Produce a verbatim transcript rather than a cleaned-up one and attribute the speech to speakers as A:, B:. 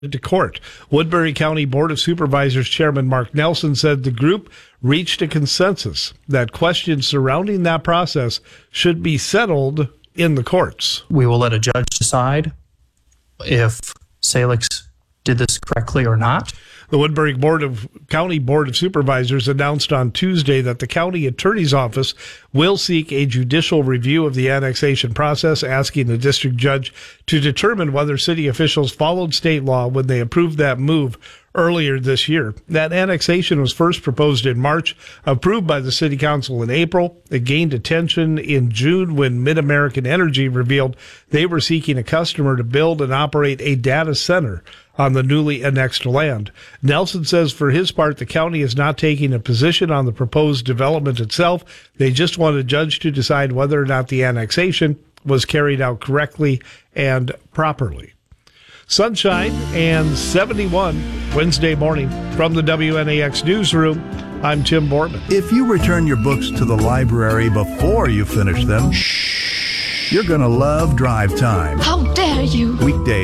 A: to court. Woodbury County Board of Supervisors Chairman Mark Nelson said the group reached a consensus that questions surrounding that process should be settled in the courts.
B: We will let a judge decide if Salix did this correctly or not.
A: The Woodbury Board of County Board of Supervisors announced on Tuesday that the county attorney's office will seek a judicial review of the annexation process, asking the district judge to determine whether city officials followed state law when they approved that move earlier this year. That annexation was first proposed in March, approved by the city council in April. It gained attention in June when Mid-American Energy revealed they were seeking a customer to build and operate a data center on the newly annexed land. Nelson says for his part, the county is not taking a position on the proposed development itself. They just want a judge to decide whether or not the annexation was carried out correctly and properly. Sunshine and seventy-one Wednesday morning from the W N A X newsroom. I'm Tim Bortman.
C: If you return your books to the library before you finish them, you're going to love Drive Time.
D: How dare you!
C: Weekdays